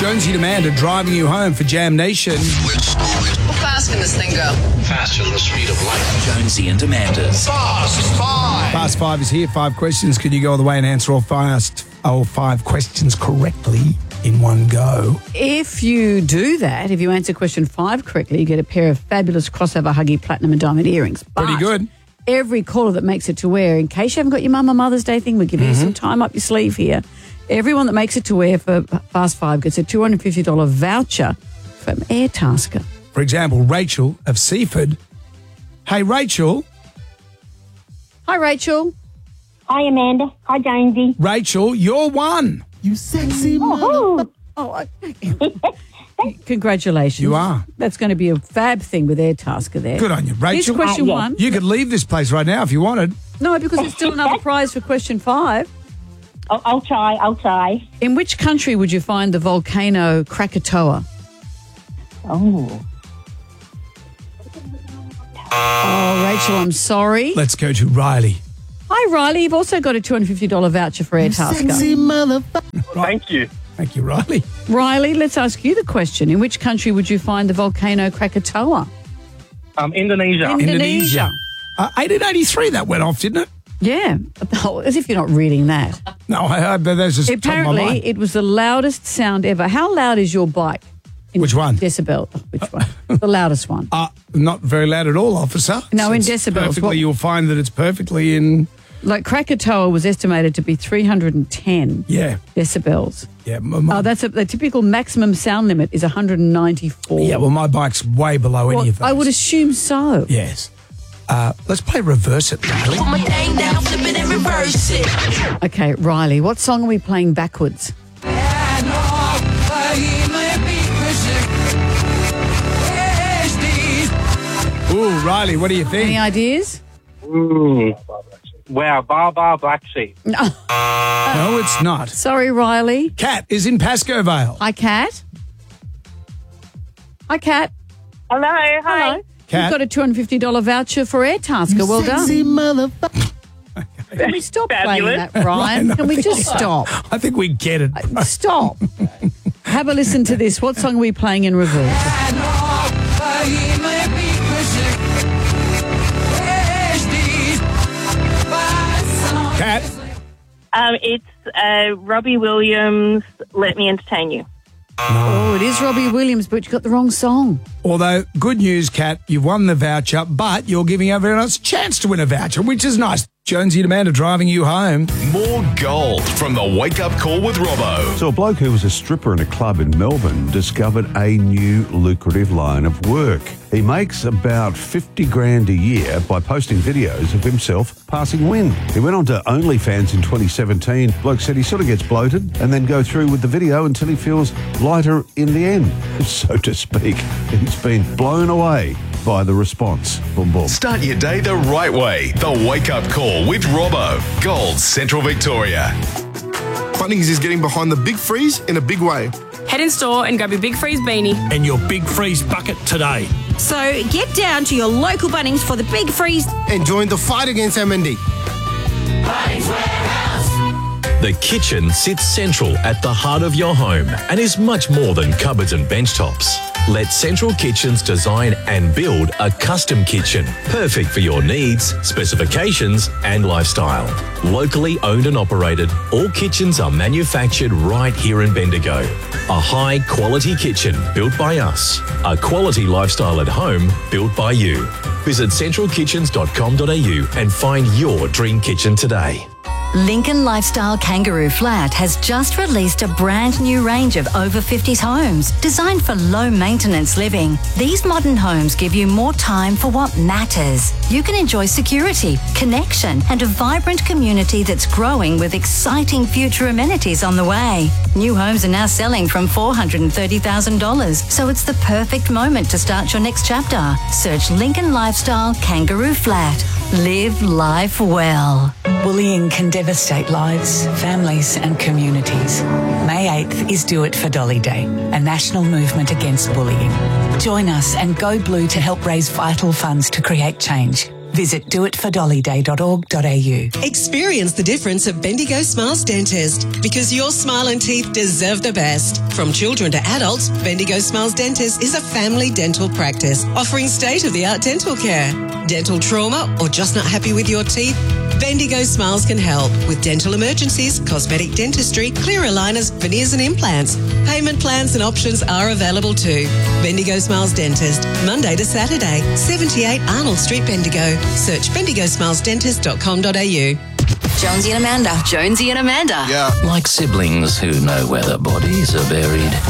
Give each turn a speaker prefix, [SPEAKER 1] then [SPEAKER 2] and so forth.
[SPEAKER 1] Jonesy and Amanda driving you home for Jam Nation.
[SPEAKER 2] How fast can this thing go?
[SPEAKER 3] Faster than the speed of light.
[SPEAKER 4] Jonesy and Amanda's
[SPEAKER 3] Fast Five.
[SPEAKER 1] Fast Five is here. 5 questions. Can you go all the way and answer all 5 questions correctly in one go?
[SPEAKER 5] If you do that, if you answer question 5 correctly, you get a pair of fabulous crossover Huggy platinum and diamond earrings. But
[SPEAKER 1] Pretty good.
[SPEAKER 5] every caller that makes it to air, in case you haven't got your Mum or Mother's Day thing, we're giving you some time up your sleeve here. Everyone that makes it to air for Fast Five gets a $250 voucher from Airtasker.
[SPEAKER 1] For example, Rachel of Seaford. Hey, Rachel.
[SPEAKER 5] Hi, Rachel.
[SPEAKER 6] Hi, Amanda. Hi, Jonesy.
[SPEAKER 1] Rachel, you're one.
[SPEAKER 7] You sexy
[SPEAKER 6] Woohoo.
[SPEAKER 5] Oh, congratulations.
[SPEAKER 1] You are.
[SPEAKER 5] That's going to be a fab thing with Airtasker there.
[SPEAKER 1] Good on you,
[SPEAKER 5] Here's
[SPEAKER 1] Rachel.
[SPEAKER 5] question
[SPEAKER 6] yeah.
[SPEAKER 5] 1.
[SPEAKER 1] You could leave this place right now if you wanted.
[SPEAKER 5] No, because it's still another prize for question 5.
[SPEAKER 6] I'll try.
[SPEAKER 5] In which country would you find the volcano Krakatoa?
[SPEAKER 6] Oh.
[SPEAKER 5] Oh, Rachel, I'm sorry.
[SPEAKER 1] Let's go to Riley.
[SPEAKER 5] Hi, Riley. You've also got a $250 voucher for Airtasker.
[SPEAKER 7] motherfucker.
[SPEAKER 3] Thank you.
[SPEAKER 1] Thank you, Riley.
[SPEAKER 5] Riley, let's ask you the question. In which country would you find the volcano Krakatoa?
[SPEAKER 3] Indonesia.
[SPEAKER 5] Indonesia.
[SPEAKER 1] 1883 that went off, didn't it?
[SPEAKER 5] Yeah. Oh, as if you're not reading that.
[SPEAKER 1] No, but that's just top of my
[SPEAKER 5] Apparently,
[SPEAKER 1] mind.
[SPEAKER 5] it was the loudest sound ever. How loud is your bike? In
[SPEAKER 1] Which one?
[SPEAKER 5] Decibel. Which one? The loudest one.
[SPEAKER 1] Not very loud at all, officer.
[SPEAKER 5] No, in
[SPEAKER 1] It's
[SPEAKER 5] decibels.
[SPEAKER 1] Perfectly,
[SPEAKER 5] What-
[SPEAKER 1] you'll find that it's perfectly in.
[SPEAKER 5] Like Krakatoa was estimated to be 310
[SPEAKER 1] Yeah,
[SPEAKER 5] decibels.
[SPEAKER 1] yeah.
[SPEAKER 5] Oh, that's the typical maximum sound limit is 194.
[SPEAKER 1] Yeah, well, my bike's way below
[SPEAKER 5] Well,
[SPEAKER 1] any of those.
[SPEAKER 5] I would assume so.
[SPEAKER 1] Yes. Let's play Reverse It, Riley.
[SPEAKER 4] Put my thing down, flip it and reverse it.
[SPEAKER 5] Okay, Riley, what song are we playing backwards?
[SPEAKER 1] Ooh, Riley, what do you think?
[SPEAKER 5] Any ideas?
[SPEAKER 3] Wow, Bar Black Sheep.
[SPEAKER 1] No, it's not.
[SPEAKER 5] Sorry, Riley.
[SPEAKER 1] Cat is in Pascoe Vale.
[SPEAKER 5] Hi, Kat. Hi, Kat.
[SPEAKER 6] Hello. Hi.
[SPEAKER 5] Hello.
[SPEAKER 1] Kat.
[SPEAKER 5] You've got a $250 voucher for Airtasker. Well done.
[SPEAKER 7] Sexy motherfucker.
[SPEAKER 5] Can we stop playing
[SPEAKER 3] Fabulous.
[SPEAKER 5] that, Brian?
[SPEAKER 1] I
[SPEAKER 5] Can we
[SPEAKER 1] think
[SPEAKER 5] just
[SPEAKER 1] so.
[SPEAKER 5] stop?
[SPEAKER 1] I think we get it.
[SPEAKER 5] Stop. Have a listen to this. What song are we playing in reverse?
[SPEAKER 1] Cat.
[SPEAKER 6] It's Robbie Williams, Let Me Entertain You.
[SPEAKER 5] Oh, it is Robbie Williams, but you got the wrong song.
[SPEAKER 1] Although, good news, Cat, you've won the voucher, but you're giving everyone else a chance to win a voucher, which is nice. Jonesy and Amanda driving you home.
[SPEAKER 8] More gold from the Wake Up Call with Robbo.
[SPEAKER 9] So a bloke who was a stripper in a club in Melbourne discovered a new lucrative line of work. He makes about 50 grand a year by posting videos of himself passing wind. He went on to OnlyFans in 2017. Bloke said he sort of gets bloated and then go through with the video until he feels lighter in the end, so to speak. He's been blown away by the response. Boom, boom.
[SPEAKER 8] Start your day the right way. The Wake Up Call with Robbo. Gold Central Victoria.
[SPEAKER 10] Bunnings is getting behind the Big Freeze in a big way.
[SPEAKER 11] Head in store and grab your Big Freeze beanie.
[SPEAKER 4] And your Big Freeze bucket today.
[SPEAKER 11] So get down to your local Bunnings for the Big Freeze.
[SPEAKER 10] And join the fight against MND.
[SPEAKER 12] The kitchen sits central at the heart of your home and is much more than cupboards and bench tops. Let Central Kitchens design and build a custom kitchen, perfect for your needs, specifications and lifestyle. Locally owned and operated, all kitchens are manufactured right here in Bendigo. A high quality kitchen built by us. A quality lifestyle at home built by you. Visit centralkitchens.com.au and find your dream kitchen today.
[SPEAKER 13] Lincoln Lifestyle Kangaroo Flat has just released a brand new range of over 50s homes designed for low maintenance living. These modern homes give you more time for what matters. You can enjoy security, connection, and a vibrant community that's growing with exciting future amenities on the way. New homes are now selling from $430,000, so it's the perfect moment to start your next chapter. Search Lincoln Lifestyle Kangaroo Flat. Live life well.
[SPEAKER 14] Bullying can devastate lives, families and communities. May 8th is Do It for Dolly Day, a national movement against bullying. Join us and go blue to help raise vital funds to create change. Visit doitfordollyday.org.au.
[SPEAKER 15] Experience the difference at Bendigo Smiles Dentist, because your smile and teeth deserve the best. From children to adults, Bendigo Smiles Dentist is a family dental practice offering state-of-the-art dental care. Dental trauma or just not happy with your teeth? Bendigo Smiles can help with dental emergencies, cosmetic dentistry, clear aligners, veneers and implants. Payment plans and options are available too. Bendigo Smiles Dentist, Monday to Saturday, 78 Arnold Street, Bendigo. Search bendigosmilesdentist.com.au.
[SPEAKER 16] Jonesy and Amanda.
[SPEAKER 17] Jonesy and Amanda.
[SPEAKER 10] Yeah.
[SPEAKER 4] Like siblings who know where their bodies are buried.